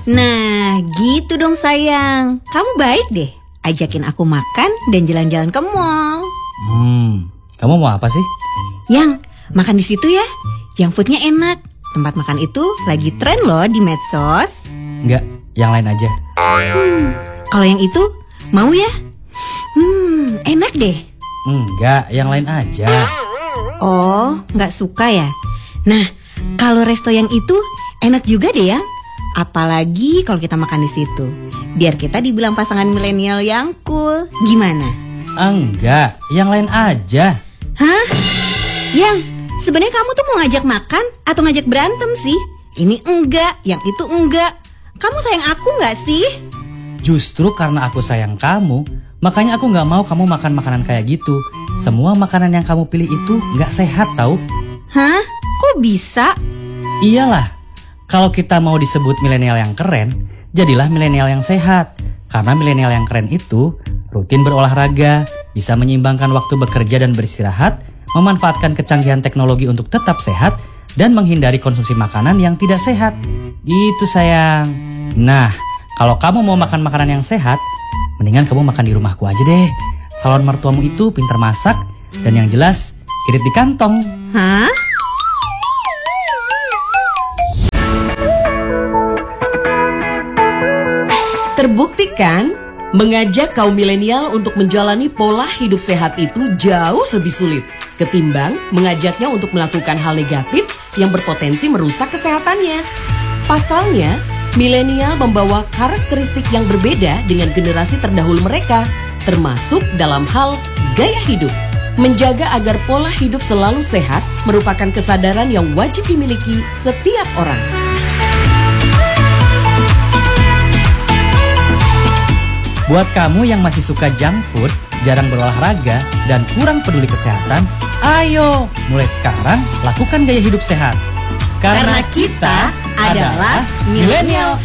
Nah, gitu dong sayang. Kamu baik deh. Ajakin aku makan dan jalan-jalan ke mall. Kamu mau apa sih? Yang, makan di situ ya. Junk foodnya enak. Tempat makan itu lagi tren loh di medsos. Enggak, yang lain aja. Kalau yang itu, mau ya? Enak deh. Enggak, yang lain aja. Oh, nggak suka ya? Nah, kalau resto yang itu enak juga deh ya. Apalagi kalau kita makan di situ. Biar kita dibilang pasangan milenial yang cool. Gimana? Enggak, yang lain aja. Hah? Yang, sebenarnya kamu tuh mau ngajak makan atau ngajak berantem sih? Ini enggak, yang itu enggak. Kamu sayang aku nggak sih? Justru karena aku sayang kamu, makanya aku gak mau kamu makan makanan kayak gitu. Semua makanan yang kamu pilih itu gak sehat tahu. Hah? Kok bisa? Iyalah, kalau kita mau disebut milenial yang keren, jadilah milenial yang sehat. Karena milenial yang keren itu rutin berolahraga, bisa menyeimbangkan waktu bekerja dan beristirahat, memanfaatkan kecanggihan teknologi untuk tetap sehat, dan menghindari konsumsi makanan yang tidak sehat. Gitu sayang. Nah, kalau kamu mau makan makanan yang sehat, mendingan kamu makan di rumahku aja deh. Calon mertuamu itu pintar masak, dan yang jelas irit di kantong. Hah? Terbukti kan, mengajak kaum milenial untuk menjalani pola hidup sehat itu jauh lebih sulit ketimbang mengajaknya untuk melakukan hal negatif yang berpotensi merusak kesehatannya. Pasalnya, milenial membawa karakteristik yang berbeda dengan generasi terdahulu mereka, termasuk dalam hal gaya hidup. Menjaga agar pola hidup selalu sehat merupakan kesadaran yang wajib dimiliki setiap orang. Buat kamu yang masih suka junk food, jarang berolahraga, dan kurang peduli kesehatan, ayo mulai sekarang lakukan gaya hidup sehat. Karena kita adalah milenial